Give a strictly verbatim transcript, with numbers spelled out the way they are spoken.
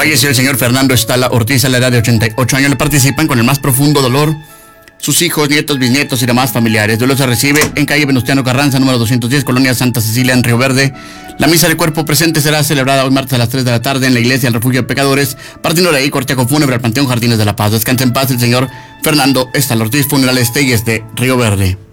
Falleció el señor Fernando Estala Ortiz a la edad de ochenta y ocho años. Le participan con el más profundo dolor sus hijos, nietos, bisnietos y demás familiares. Duelo se recibe en calle Venustiano Carranza, número doscientos diez, Colonia Santa Cecilia, en Río Verde. La misa de cuerpo presente será celebrada hoy martes a las tres de la tarde en la iglesia del Refugio de Pecadores. Partiendo de ahí, cortejo fúnebre al Panteón Jardines de la Paz. Descansa en paz el señor Fernando Estala Ortiz, Funerales Telles de Río Verde.